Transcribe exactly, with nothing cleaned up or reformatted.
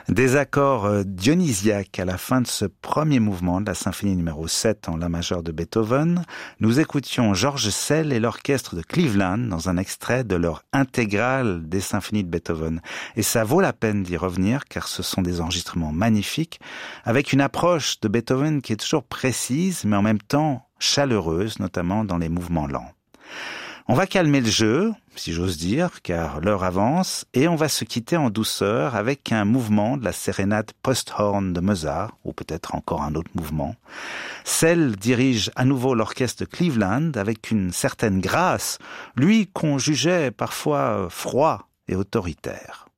Des accords dionysiaques à la fin de ce premier mouvement de la symphonie numéro sept en la majeur de Beethoven. Nous écoutions George Szell et l'orchestre de Cleveland dans un extrait de leur intégrale des symphonies de Beethoven. Et ça vaut la peine d'y revenir car ce sont des enregistrements magnifiques avec une approche de Beethoven qui est toujours précise mais en même temps chaleureuse, notamment dans les mouvements lents. On va calmer le jeu, si j'ose dire, car l'heure avance, et on va se quitter en douceur avec un mouvement de la sérénade post-horn de Mozart, ou peut-être encore un autre mouvement. Szell dirige à nouveau l'orchestre de Cleveland avec une certaine grâce, lui qu'on jugeait parfois froid et autoritaire.